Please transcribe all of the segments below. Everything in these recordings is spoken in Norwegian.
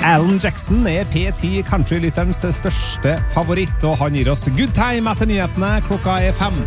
Alan Jackson P10 countrylytterens største favoritt, og han gir oss good time etter nyhetene. Klokka 5.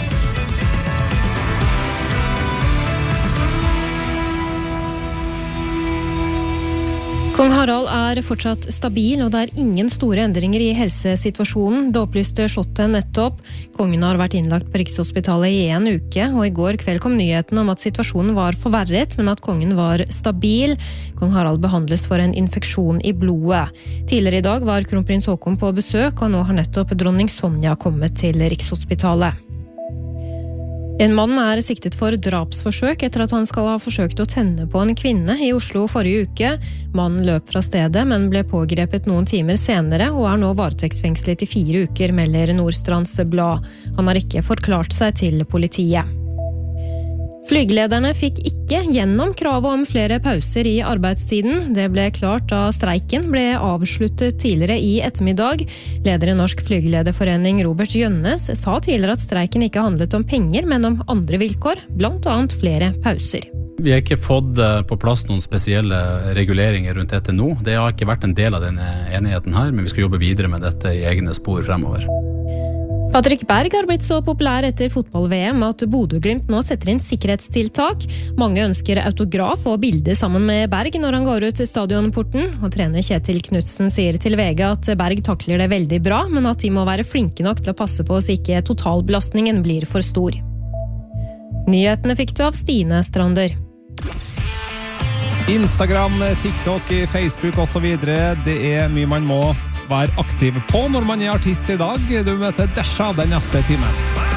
Kong Harald fortsatt stabil, og det ingen store endringer i helsesituasjonen. Det opplyste slottet nettopp. Kongen har vært innlagt på Rikshospitalet i 1 uke, og i går kveld kom nyheten om at situasjonen var forverret, men at kongen var stabil. Kong Harald behandles for en infeksjon i blodet. Tidligere i dag var kronprins Haakon på besøk, og nå har nettopp dronning Sonja kommet til Rikshospitalet. En mann siktet for drapsforsøk etter at han skal ha forsøkt å tenne på en kvinne i Oslo forrige uke. Mannen løp fra stedet, men ble pågrepet noen timer senere og nå varetektsfengslet i 4 uker, melder Nordstrands Blad. Han har ikke forklart seg til politiet. Flygelederne fikk ikke gjennom kravet om flere pauser i arbeidstiden. Det ble klart da streiken ble avsluttet tidligere i ettermiddag. Leder i Norsk Flygelederforening Robert Gjønnes sa tidligere at streiken ikke handlet om penger, men om andre vilkår, blant annet flere pauser. Vi har ikke fått på plass noen spesielle reguleringer rundt dette nå. Det har ikke vært en del av denne enigheten her, men vi skal jobbe videre med dette i egne spor fremover. Patrick Berg har blitt så populær etter fotball-VM at Bodø/Glimt nå setter inn sikkerhetstiltak. Mange ønsker autograf og bilde sammen med Berg når han går ut stadionporten, og trener Kjetil Knudsen sier til VG at Berg takler det veldig bra, men at de må være flinke nok til å passe på så ikke totalbelastningen blir for stor. Nyhetene fikk du av Stine Strander. Instagram, TikTok, Facebook og så videre. Det mye man må være aktiv på når man artist i dag. Du møter Desha den neste timen.